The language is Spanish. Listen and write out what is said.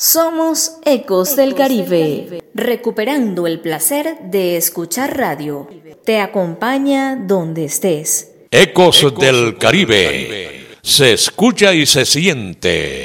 Somos Ecos del Caribe, recuperando el placer de escuchar radio. Te acompaña donde estés. Ecos del Caribe. Se escucha y se siente.